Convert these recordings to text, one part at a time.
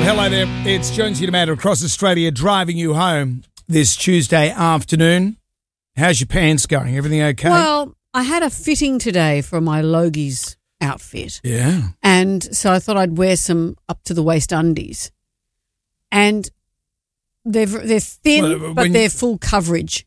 Hello there. It's Jonesy Demander across Australia driving you home this Tuesday afternoon. How's your pants going? Everything okay? Well, I had a fitting today for my Logies outfit. Yeah. And so I thought I'd wear some up to the waist undies. And they're thin, but they're full coverage.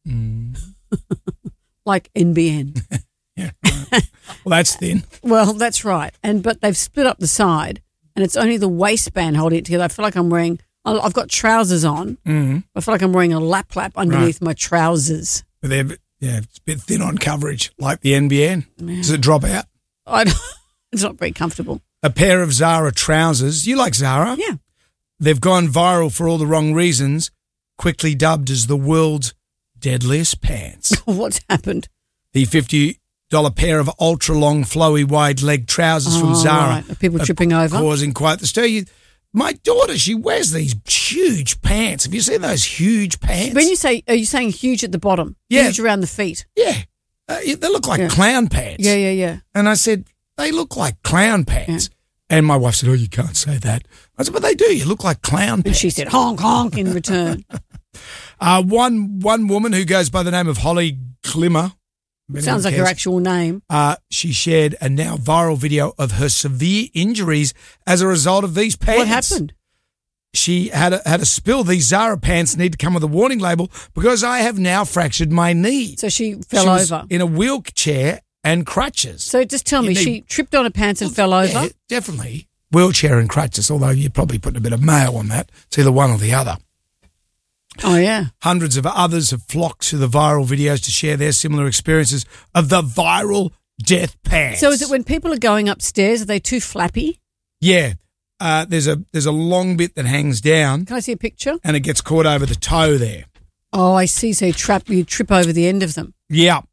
Like NBN. Yeah. Right. Well, that's thin. Well, that's right. But they've split up the side and it's only the waistband holding it together. I feel like I've got trousers on. Mm-hmm. I feel like I'm wearing a lap underneath my trousers. But it's a bit thin on coverage, like the NBN. Yeah. Does it drop out? It's not very comfortable. A pair of Zara trousers. You like Zara? Yeah. They've gone viral for all the wrong reasons, quickly dubbed as the world's deadliest pants. What's happened? The $50 pair of ultra-long, flowy, wide-leg trousers from Zara. Right. Are people tripping over? Causing quite the stir. My daughter, she wears these huge pants. Have you seen those huge pants? Are you saying huge at the bottom? Yeah. Huge around the feet? Yeah. They look like clown pants. Yeah. And I said, they look like clown pants. Yeah. And my wife said, you can't say that. I said, but they do. You look like clown pants. And she said, honk, honk in return. One woman who goes by the name of Holly Glimmer. Sounds like her actual name. She shared a now viral video of her severe injuries as a result of these pants. What happened? She had a spill. These Zara pants need to come with a warning label because I have now fractured my knee. So she fell over. In a wheelchair and crutches. So just tell me, she tripped on her pants and fell over? Yeah, definitely. Wheelchair and crutches, although you're probably putting a bit of mayo on that. It's either one or the other. Oh, yeah. Hundreds of others have flocked to the viral videos to share their similar experiences of the viral death pants. So is it when people are going upstairs, are they too flappy? Yeah. There's a long bit that hangs down. Can I see a picture? And it gets caught over the toe there. Oh, I see. So you trip over the end of them. Yep.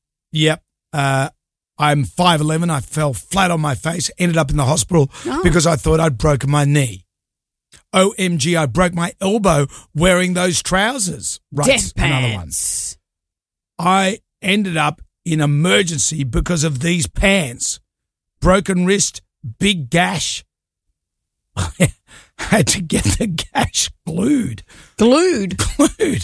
I'm 5'11". I fell flat on my face, ended up in the hospital because I thought I'd broken my knee. OMG, I broke my elbow wearing those trousers. Right, death another pants. one. I ended up in emergency because of these pants. Broken wrist, big gash. I had to get the gash glued. Glued? Glued.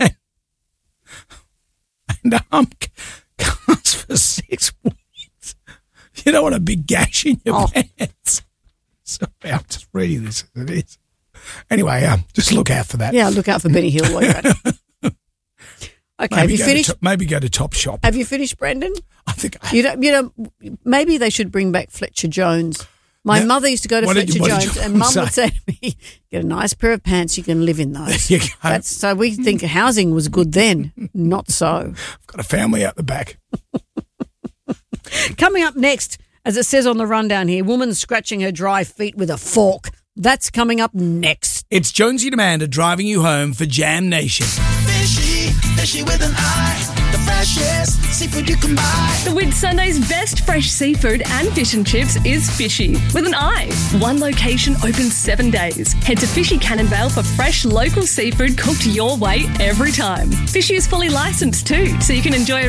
And cast for 6 weeks. You don't want a big gash in your pants. Sorry, I'm just reading this as it is. Anyway, just look out for that. Yeah, look out for Benny Hill while you're at it. Okay, have you finished? Maybe go to Top Shop. Have you finished, Brendan? I think I have. Maybe they should bring back Fletcher Jones. My mother used to go to Fletcher Jones and Mum would say to me, get a nice pair of pants, you can live in those. There you go. So we think housing was good then. Not so. I've got a family out the back. Coming up next, as it says on the rundown here, woman scratching her dry feet with a fork. That's coming up next. It's Jonesy Demander driving you home for Jam Nation. Fishy with an eye, the freshest seafood you can buy. The Whit Sunday's best fresh seafood and fish and chips is Fishy with an eye. One location open 7 days. Head to Fishy Cannonvale for fresh local seafood cooked your way every time. Fishy is fully licensed too, so you can enjoy